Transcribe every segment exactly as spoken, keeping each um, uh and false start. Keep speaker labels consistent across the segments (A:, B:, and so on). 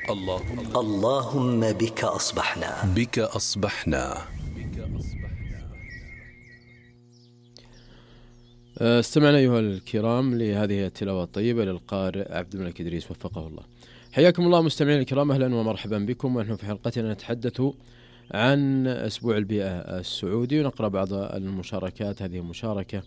A: اللهم
B: اللهم بك أصبحنا
A: بك أصبحنا.
C: استمعنا أيها الكرام لهذه التلاوة الطيبة للقارئ عبد الملك إدريس وفقه الله. حياكم الله مستمعين الكرام، أهلا ومرحبا بكم. ونحن في حلقتنا نتحدث عن أسبوع البيئة السعودي، ونقرأ بعض المشاركات. هذه مشاركة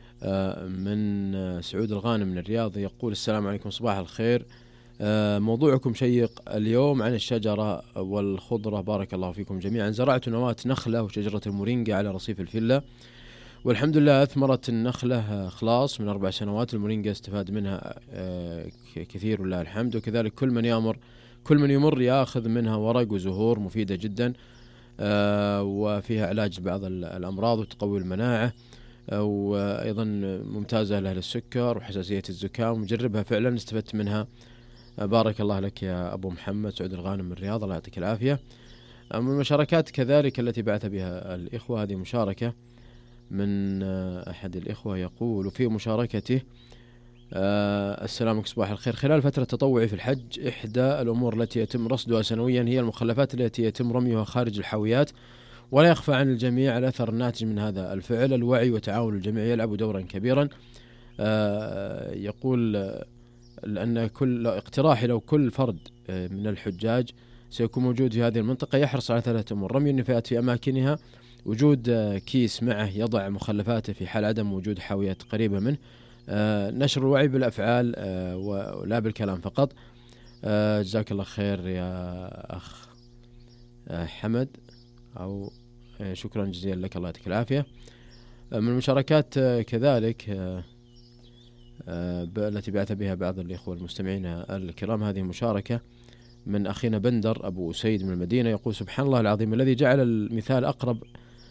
C: من سعود الغانم من الرياض، يقول: السلام عليكم، صباح الخير، موضوعكم شيق اليوم عن الشجرة والخضرة، بارك الله فيكم جميعا. زرعت نواة نخلة وشجرة المورينجا على رصيف الفلة، والحمد لله أثمرت النخلة خلاص من أربع سنوات. المورينجا استفاد منها كثير ولله الحمد، وكذلك كل من يمر كل من يمر يأخذ منها ورق وزهور مفيدة جدا، وفيها علاج بعض الأمراض وتقوي المناعة، وأيضا ممتازة لأهل السكر وحساسية الزكام. مجربها فعلا، استفدت منها. بارك الله لك يا أبو محمد سعود الغانم من الرياض، الله يعطيك العافية. من المشاركات كذلك التي بعث بها الإخوة، هذه مشاركة من أحد الإخوة يقول في مشاركته: آه السلام عليكم، صباح الخير. خلال فترة تطوعي في الحج، إحدى الأمور التي يتم رصدها سنويا هي المخلفات التي يتم رميها خارج الحاويات، ولا يخفى عن الجميع الأثر الناتج من هذا الفعل. الوعي وتعاون الجميع يلعب دورا كبيرا. آه يقول لأن كل اقتراحي لو كل فرد من الحجاج سيكون موجود في هذه المنطقة يحرص على ثلاثة أمور: رمي النفايات في أماكنها، وجود كيس معه يضع مخلفاته في حال عدم وجود حاويات قريبة منه، آه نشر الوعي بالأفعال آه ولا بالكلام فقط. آه جزاك الله خير يا أخ آه حمد، أو آه شكرا جزيلا لك، الله يعطيك العافية. آه من المشاركات آه كذلك آه آه التي بعث بها بعض الإخوة المستمعين الكرام، هذه مشاركة من أخينا بندر أبو سيد من المدينة، يقول: سبحان الله العظيم الذي جعل المثال أقرب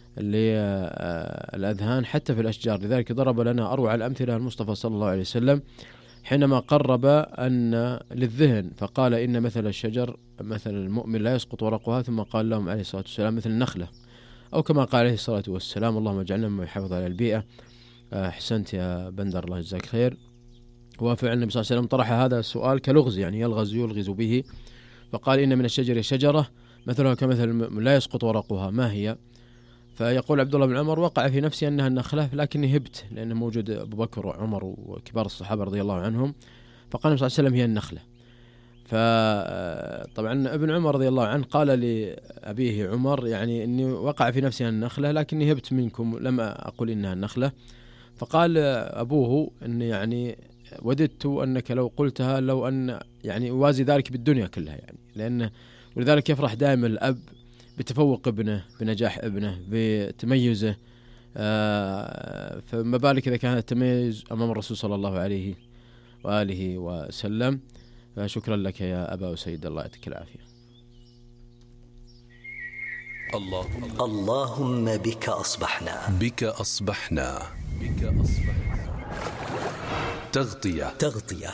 C: للأذهان حتى في الأشجار، لذلك ضرب لنا أروع الأمثلة المصطفى صلى الله عليه وسلم حينما قرب أن للذهن فقال: إن مثل الشجر مثل المؤمن لا يسقط ورقها، ثم قال لهم عليه الصلاة والسلام: مثل النخلة، أو كما قال عليه الصلاة والسلام: اللهم اجعلنا مما يحافظ على البيئة. أحسنت يا بندر، الله يجزاك خير. وفعلا النبي صلى الله عليه وسلم طرح هذا السؤال كلغز، يعني يلغز يلغز به، فقال: إن من الشجر شجرة مثلها كمثل لا يسقط ورقها، ما هي؟ فيقول عبد الله بن عمر: وقع في نفسي أنها النخلة، لكني هبت لأنه موجود أبو بكر وعمر وكبار الصحابة رضي الله عنهم، فقال النبي صلى الله عليه وسلم: هي النخلة. فطبعا ابن عمر رضي الله عنه قال لأبيه عمر: يعني إني وقع في نفسي النخلة لكني هبت منكم، لم أقول إنها النخلة. فقال أبوه: إن يعني وددت أنك لو قلتها لو أن يعني أوازي ذلك بالدنيا كلها، يعني لأنه ولذلك يفرح دائما الأب بتفوق ابنه، بنجاح ابنه، بتميزه، آه فما بالك إذا كان التميز أمام الرسول صلى الله عليه وآله وسلم. فشكرا لك يا أبا سيد، الله يعطيك العافية.
A: اللهم
B: اللهم بك أصبحنا
A: بك أصبحنا بك أصبحنا. تغطية
B: تغطية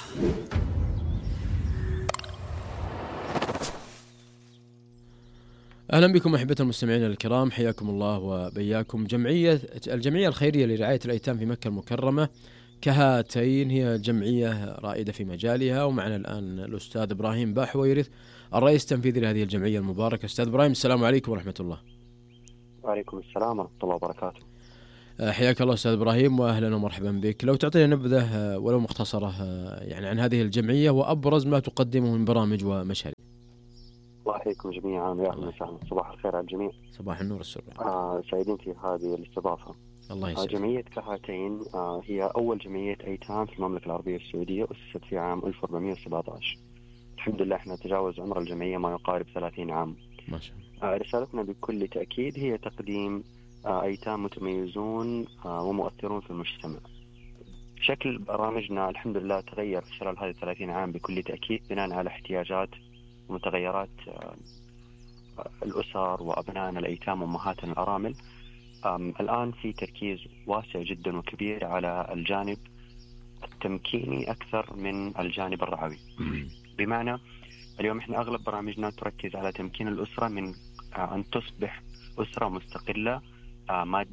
C: أهلا بكم أحبة المستمعين الكرام، حياكم الله وبياكم. جمعية الجمعية الخيرية لرعاية الأيتام في مكة المكرمة كهاتين هي جمعية رائدة في مجالها، ومعنا الآن الأستاذ إبراهيم باحويرث الرئيس التنفيذي لهذه الجمعية المباركة. أستاذ إبراهيم، السلام عليكم ورحمة الله.
D: وعليكم السلام ورحمة الله وبركاته.
C: حياك الله أستاذ إبراهيم، وأهلا ومرحبا بك. لو تعطينا نبذة ولو مختصرة يعني عن هذه الجمعية وأبرز ما تقدمه من برامج ومشاريع.
D: الله يحييكم جميعا، يا أهلا وسهلا، صباح الخير على الجميع.
C: صباح النور والسرور.
D: آه سعيدين في هذه الاستضافة.
C: الله يسعدك.
D: آه جمعية كهاتين آه هي أول جمعية أيتام في المملكة العربية السعودية، أسست في عام ألف وأربعمائة وسبعة عشر. الحمد لله احنا تجاوز عمر الجمعية ما يقارب ثلاثين عام.
C: ما شاء الله.
D: آه رسالتنا بكل تأكيد هي تقديم آه أيتام متميزون آه ومؤثرون في المجتمع. شكل برامجنا الحمد لله تغير في خلال هذه الثلاثين عام بكل تأكيد، بناء على احتياجات ومتغيرات آه الأسر وأبنائنا الأيتام وأمهاتنا الأرامل. الآن في تركيز واسع جدا وكبير على الجانب التمكيني أكثر من الجانب الرعوي. بمعنى اليوم إحنا أغلب برامجنا تركز على تمكين الأسرة من أن تصبح أسرة مستقلة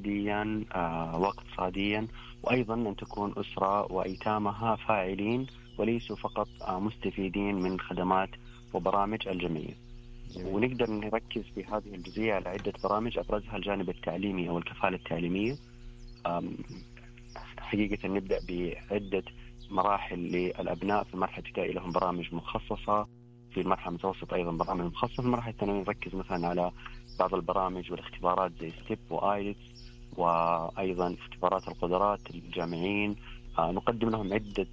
D: ماديا واقتصاديا، وأيضا أن تكون أسرة وأيتامها فاعلين وليسوا فقط مستفيدين من خدمات وبرامج الجمعية. ونقدر نركز في هذه الجزئية على عدة برامج، أبرزها الجانب التعليمي أو الكفالة التعليمية. حقيقة نبدأ بعدة مراحل للأبناء. في المرحلة الابتدائية لهم برامج مخصصة، في المرحلة المتوسطة أيضا برامج مخصصة، في المرحلة الثانوية نركز مثلا على بعض البرامج والاختبارات زي ستيب وآيلتس، وأيضا اختبارات القدرات الجامعيين. نقدم لهم عدة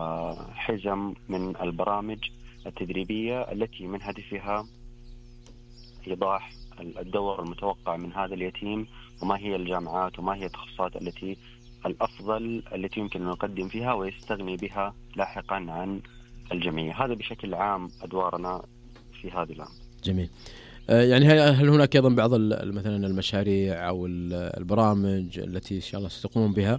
D: حزم من البرامج التدريبية التي من هدفها إيضاح الدور المتوقع من هذا اليتيم، وما هي الجامعات وما هي التخصصات التي الأفضل التي يمكن أن نقدم فيها ويستغني بها لاحقا عن الجمعية. هذا بشكل عام أدوارنا في هذه العام.
C: جميل. يعني هل هناك أيضا بعض مثلا المشاريع أو البرامج التي إن شاء الله ستقومون بها؟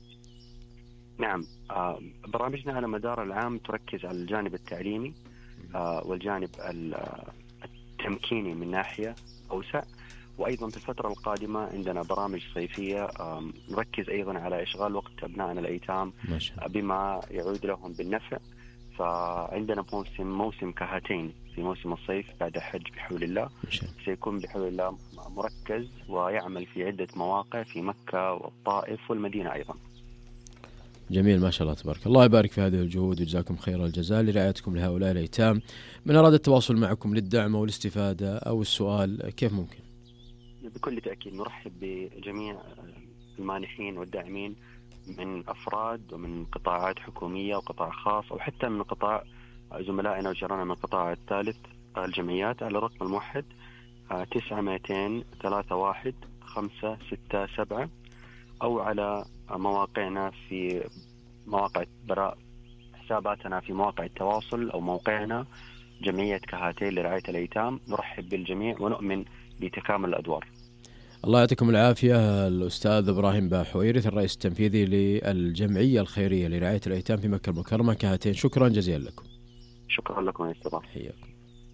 D: نعم، برامجنا على مدار العام تركز على الجانب التعليمي والجانب التمكيني من ناحية أوسع، وأيضا في الفترة القادمة عندنا برامج صيفية نركز أيضا على إشغال وقت أبنائنا الأيتام بما يعود لهم بالنفع. فعندنا موسم موسم كهاتين في موسم الصيف بعد حج بحول الله، سيكون بحول الله مركز ويعمل في عدة مواقع في مكة والطائف والمدينة أيضا.
C: جميل، ما شاء الله تبارك الله. يبارك في هذه الجهود وجزاكم خير الجزاء لرعايتكم لهؤلاء الأيتام. من أراد التواصل معكم للدعم أو الاستفادة أو السؤال كيف ممكن؟
D: بكل تأكيد نرحب بجميع المانحين والداعمين من أفراد ومن قطاعات حكومية وقطاع خاص، أو حتى من قطاع زملائنا وجيراننا من القطاع الثالث الجمعيات، على الرقم الموحد تسعة مئتين ثلاثة واحد خمسة ستة سبعة، أو على مواقعنا في مواقع براء حساباتنا في مواقع التواصل أو موقعنا جمعية كهاتين لرعاية الأيتام. نرحب بالجميع ونؤمن بتكامل الأدوار.
C: الله يعطيكم العافية. الأستاذ إبراهيم باحويرث الرئيس التنفيذي للجمعية الخيرية لرعاية الأيتام في مكة المكرمة كهاتين، شكرا جزيلا لكم.
D: شكرا لكم يا أستاذ.
C: حياكم.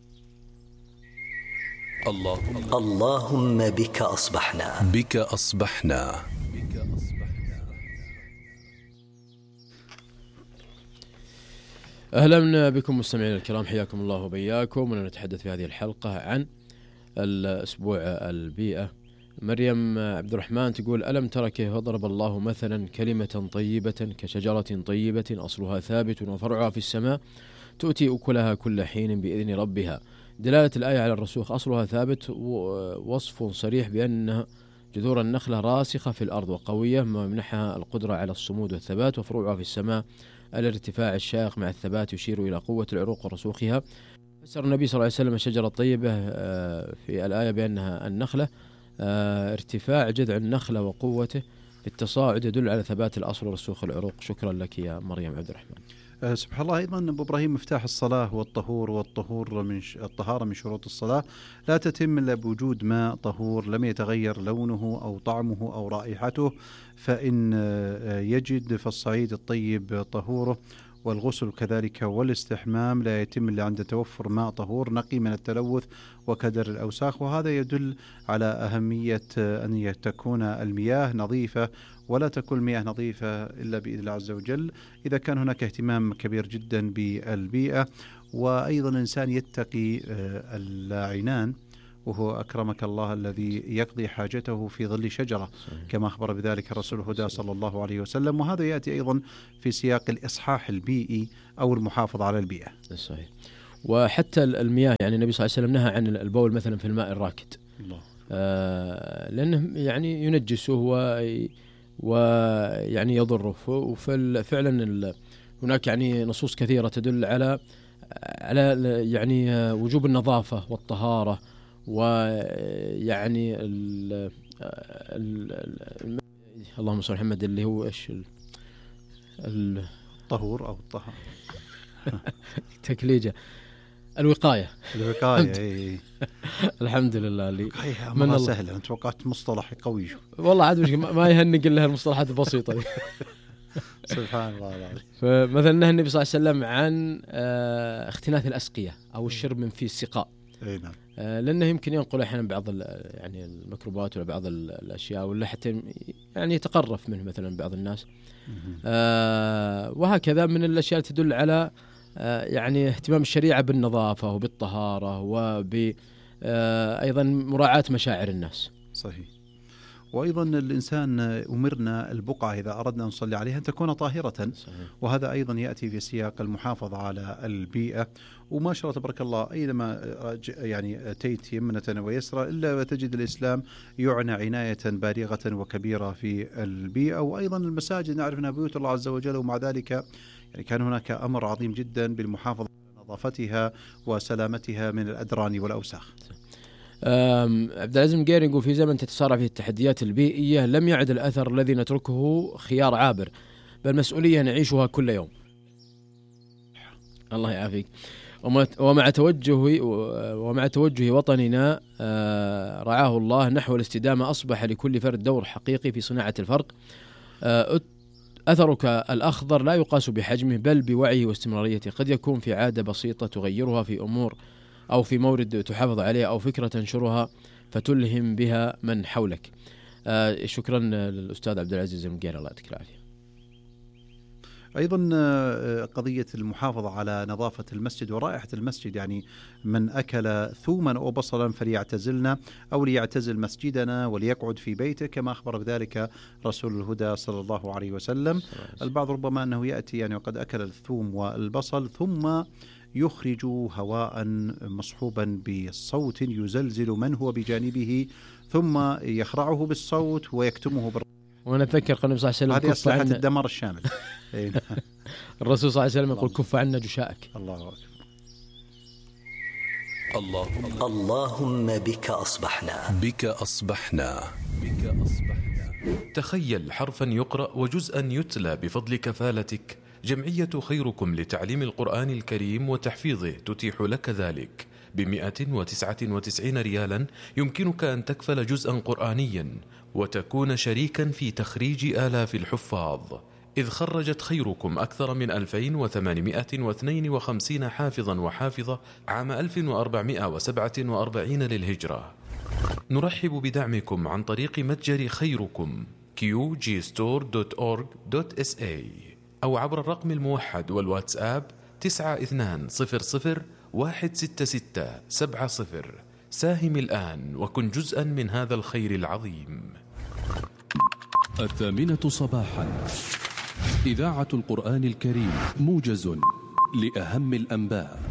A: اللهم
B: اللهم بك أصبحنا
A: بك أصبحنا
C: أهلا بكم مستمعين الكرام، حياكم الله وبياكم. ونتحدث في هذه الحلقة عن الأسبوع البيئة. مريم عبد الرحمن تقول: ألم ترى كيف ضرب الله مثلا كلمة طيبة كشجرة طيبة أصلها ثابت وفرعها في السماء تؤتي أكلها كل حين بإذن ربها. دلالة الآية على الرسوخ، أصلها ثابت وصف صريح بأن جذور النخلة راسخة في الأرض وقوية ما يمنحها القدرة على الصمود والثبات، وفروعها في السماء الارتفاع الشاق مع الثبات يشير إلى قوة العروق ورسوخها. فسر النبي صلى الله عليه وسلم الشجرة الطيبة في الآية بأنها النخلة، ارتفاع جذع النخلة وقوته في التصاعد يدل على ثبات الأصل ورسوخ العروق. شكرا لك يا مريم عبد الرحمن.
E: أه سبحان الله. أيضا أبو إبراهيم، مفتاح الصلاة والطهور، والطهور من ش... الطهارة من شروط الصلاة لا تتم إلا بوجود ماء طهور لم يتغير لونه أو طعمه أو رائحته، فإن يجد فالصعيد الطيب طهوره، والغسل كذلك والاستحمام لا يتم إلا عند توفر ماء طهور نقي من التلوث وكدر الأوساخ. وهذا يدل على أهمية أن تكون المياه نظيفة، ولا تكون المياه نظيفة إلا بإذن الله عز وجل إذا كان هناك اهتمام كبير جدا بالبيئة. وأيضا الإنسان يتقي اللاعنان، وهو أكرمك الله الذي يقضي حاجته في ظل شجرة كما أخبر بذلك الرسول الهدى صلى الله عليه وسلم. وهذا يأتي أيضا في سياق الإصحاح البيئي أو المحافظة على البيئة.
C: صحيح. وحتى المياه، يعني النبي صلى الله عليه وسلم نهى عن البول مثلا في الماء الراكد، الله. آه لأنه يعني ينجسه ويعني يضره. وفعلا هناك يعني نصوص كثيرة تدل على على يعني وجوب النظافة والطهارة، ويعني ال ال اللهم صل على محمد اللي هو ايش
E: الطهور او الطهارة
C: تكليجة الوقاية
E: الوقاية اي
C: الحمد لله. اللي
E: من سهلة، أنا توقعت مصطلح قوي
C: والله عاد مش ما يهنق إلا المصطلحات البسيطة دي.
E: سبحان الله العظيم.
C: فمثلا نهى النبي صلى الله عليه وسلم عن اختناث الأسقية أو الشرب من فيه السقاء،
E: اي نعم،
C: لأنه يمكن ينقل أحيانا بعض يعني الميكروبات ولا بعض الأشياء، ولا حتى يعني يتقرف منه مثلا بعض الناس. آه وهكذا من الأشياء تدل على آه يعني اهتمام الشريعة بالنظافة وبالطهارة وب آه أيضا مراعاة مشاعر الناس.
E: صحيح. وأيضا الإنسان أمرنا البقعة إذا أردنا أن نصلي عليها أن تكون طاهرة. صحيح. وهذا أيضا يأتي في سياق المحافظة على البيئة. وما شاء الله تبارك الله أينما يعني أتيت يمنة ويسرى إلا تجد الإسلام يعنى عناية بالغة وكبيرة في البيئة. وأيضا المساجد نعرف أنها بيوت الله عز وجل، ومع ذلك يعني كان هناك أمر عظيم جدا بالمحافظة على نظافتها وسلامتها من الأدران والأوساخ.
C: عبد العزيز المقيري يقول في زمن تتسارع فيه التحديات البيئية لم يعد الأثر الذي نتركه خيار عابر، بل مسؤولية نعيشها كل يوم. الله يعافيك. ومع توجه ومع توجه وطننا رعاه الله نحو الاستدامة أصبح لكل فرد دور حقيقي في صناعة الفرق. أثرك الأخضر لا يقاس بحجمه بل بوعيه واستمراريته. قد يكون في عادة بسيطة تغيرها في أمور أو في مورد تحافظ عليه أو فكرة تنشرها فتلهم بها من حولك. آه شكرا للأستاذ عبد العزيز المقيري، الله يعطيك العافية.
E: أيضا قضية المحافظة على نظافة المسجد ورائحة المسجد، يعني من أكل ثوما أو بصلا فليعتزلنا أو ليعتزل مسجدنا وليقعد في بيته، كما أخبر بذلك رسول الهدى صلى الله عليه وسلم. البعض ربما أنه يأتي يعني وقد أكل الثوم والبصل ثم يخرج هواء مصحوبا بصوت يزلزل من هو بجانبه ثم يخرعه بالصوت ويكتمه بال...
C: وانا اتذكر قال النبي صلى الله عليه وسلم
E: هذه أصلحة الدمار الشامل.
C: الرسول صلى الله عليه وسلم يقول كف عنا جشاءك.
E: الله أكبر.
A: اللهم
B: اللهم بك أصبحنا
A: بك أصبحنا بك أصبحنا.
F: تخيل حرفا يقرأ وجزءا يتلى بفضل كفالتك. جمعية خيركم لتعليم القرآن الكريم وتحفيظه تتيح لك ذلك بمئة وتسعة وتسعين ريالا. يمكنك أن تكفل جزءا قرآنيا وتكون شريكا في تخريج آلاف الحفاظ، إذ خرجت خيركم أكثر من ألفين وثمانمئة واثنين وخمسين حافظا وحافظة عام ألف وأربعمئة وسبعة وأربعين للهجرة. نرحب بدعمكم عن طريق متجر خيركم كيو جي ستور دوت أورج دوت إس إيه أو عبر الرقم الموحد والواتساب تسعة اثنان صفر صفر واحد ستة ستة سبعة صفر. ساهم الآن وكن جزءا من هذا الخير العظيم.
A: الثامنة صباحا، إذاعة القرآن الكريم، موجز لأهم الأنباء.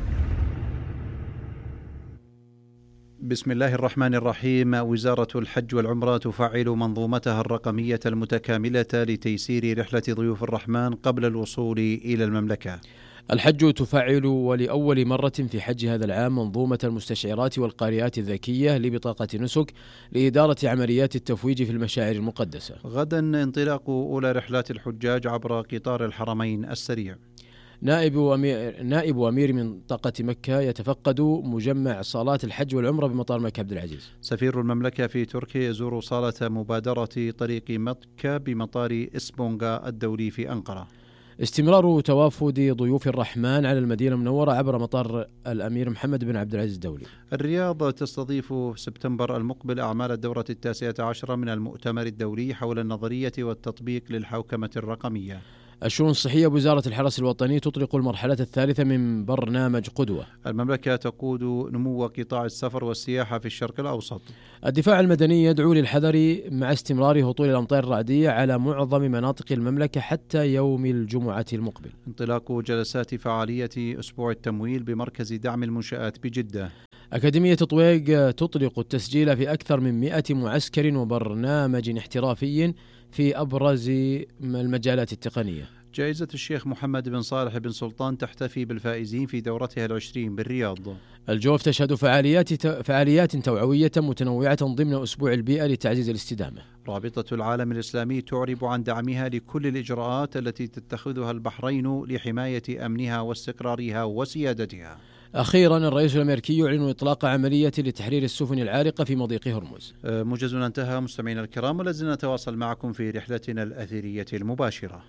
E: بسم الله الرحمن الرحيم. وزارة الحج والعمرة تفعل منظومتها الرقمية المتكاملة لتيسير رحلة ضيوف الرحمن قبل الوصول إلى المملكة.
C: الحج تفعل ولأول مرة في حج هذا العام منظومة المستشعرات والقارئات الذكية لبطاقة نسك لإدارة عمليات التفويج في المشاعر المقدسة.
E: غدا انطلاق أولى رحلات الحجاج عبر قطار الحرمين السريع.
C: نائب وأمير, نائب وأمير منطقة مكة يتفقد مجمع صالات الحج والعمرة بمطار مكة عبد العزيز.
E: سفير المملكة في تركيا يزور صالة مبادرة طريق مكة بمطار إسبونغا الدولي في أنقرة.
C: استمرار توافد ضيوف الرحمن على المدينة المنورة عبر مطار الأمير محمد بن عبد العزيز الدولي.
E: الرياض تستضيف سبتمبر المقبل أعمال الدورة التاسعة عشرة من المؤتمر الدولي حول النظرية والتطبيق للحوكمة الرقمية.
C: الشؤون الصحية بوزارة الحرس الوطني تطلق المرحلة الثالثة من برنامج قدوة.
E: المملكة تقود نمو قطاع السفر والسياحة في الشرق الأوسط.
C: الدفاع المدني يدعو للحذر مع استمرار هطول الأمطار الرعدية على معظم مناطق المملكة حتى يوم الجمعة المقبل.
E: انطلاق جلسات فعالية أسبوع التمويل بمركز دعم المنشآت بجدة.
C: أكاديمية طويق تطلق التسجيل في أكثر من مئة معسكر وبرنامج احترافي في أبرز المجالات التقنية.
E: جائزة الشيخ محمد بن صالح بن سلطان تحتفي بالفائزين في دورتها العشرين بالرياض.
C: الجوف تشهد فعاليات فعاليات توعوية متنوعة ضمن أسبوع البيئة لتعزيز الاستدامة.
E: رابطة العالم الإسلامي تعرب عن دعمها لكل الإجراءات التي تتخذها البحرين لحماية أمنها واستقرارها وسيادتها.
C: أخيرا الرئيس الأمريكي يعلن إطلاق عملية لتحرير السفن العالقة في مضيق هرمز.
E: موجزنا انتهى مستمعينا الكرام، ولازلنا نتواصل معكم في رحلتنا الأثرية المباشرة.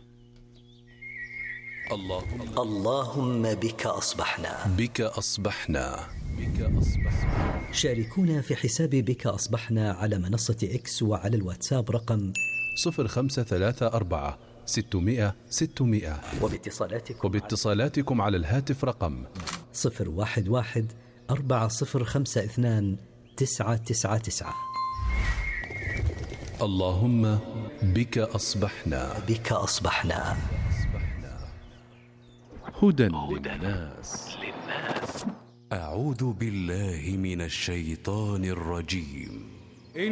A: اللهم
B: اللهم بك أصبحنا
A: بك أصبحنا بك أصبحنا.
B: شاركونا في حساب بك أصبحنا على منصة إكس وعلى الواتساب رقم
A: صفر خمسة ثلاثة أربعة ستمائة ستمائة.
B: وباتصالاتكم
A: وباتصالاتكم على الهاتف رقم
B: صفر واحد واحد أربعة صفر خمسة اثنان تسعة تسعة تسعة.
A: اللهم بك أصبحنا.
B: بك أصبحنا.
A: هدى للناس.
G: أعوذ بالله من الشيطان الرجيم.